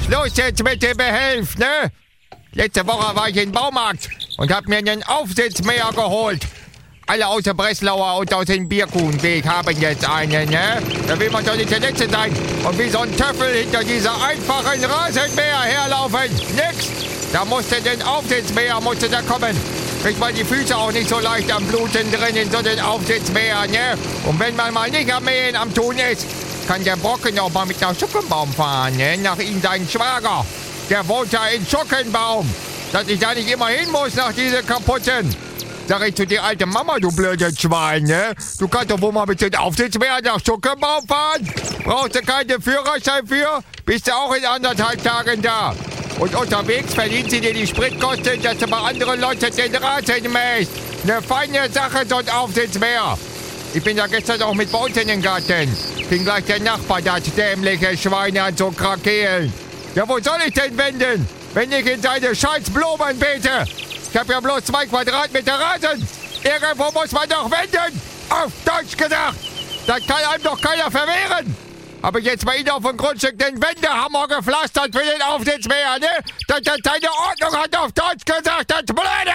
Los jetzt mit dem Behelf, ne? Letzte Woche war ich im Baumarkt und hab mir einen Aufsitzmäher geholt. Alle aus der Breslauer und aus dem Bierkuchenweg haben jetzt einen, ne? Da will man doch nicht der Letzte sein und wie so ein Töffel hinter dieser einfachen Rasenmäher herlaufen. Nix! Da musste den Aufsitzmäher, da kommen. Kriegt man die Füße auch nicht so leicht am Bluten drin in so den Aufsitzmäher, ne? Und wenn man mal nicht am Mähen am Tun ist, kann der Brocken auch mal mit nach Schuckenbaum fahren, ne? Nach ihm sein Schwager. Der wohnt ja in Schuckenbaum. Dass ich da nicht immer hin muss nach diese kaputten. Sag ich zu dir, alte Mama, du blödes Schwein, ne? Du kannst doch wohl mal mit den Aufsitzmäher nach Schuckenbaum fahren? Brauchst du keinen Führerschein für? Bist du auch in 1,5 Tagen da? Und unterwegs verdient sie dir die Spritkosten, dass du bei anderen Leuten den Rasen mähst. Eine feine Sache, so ein Aufsitzmäher. Ich bin ja gestern auch mit bei uns in den Garten. Bin gleich der Nachbar, das dämliche Schweine an so Krakelen. Ja, wo soll ich denn wenden, wenn ich in seine scheiß Blumen bete? Ich hab ja bloß 2 Quadratmeter Rasen. Irgendwo muss man doch wenden. Auf Deutsch gesagt. Das kann einem doch keiner verwehren. Habe ich jetzt bei Ihnen auf dem Grundstück den Wendehammer gepflastert für den Aufsitzmäher, ne? Dass das seine Ordnung hat, auf Deutsch gesagt, das blöde